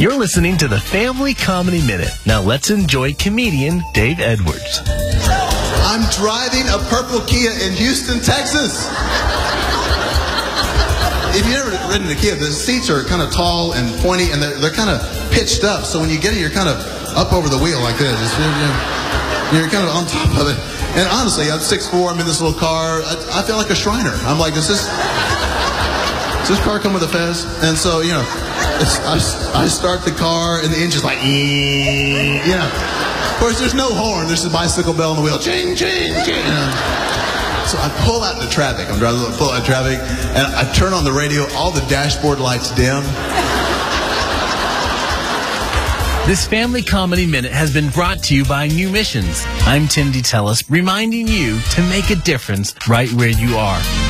You're listening to the Family Comedy Minute. Now let's enjoy comedian Dave Edwards. I'm driving a purple Kia in Houston, Texas. If you've ever ridden a Kia, the seats are kind of tall and pointy, and they're kind of pitched up. So when you get it, you're kind of up over the wheel like this. You're kind of on top of it. And honestly, I'm 6'4", I'm in this little car. I feel like a Shriner. I'm like, does this car come with a fez? And so, you know, I start the car, and the engine's like, you know. Of course, there's no horn. There's a bicycle bell on the wheel. Ching, ching, ching. So I pull out into traffic. I'm driving, pull out traffic, and I turn on the radio. All the dashboard lights dim. This Family Comedy Minute has been brought to you by New Missions. I'm Tim DeTellis, reminding you to make a difference right where you are.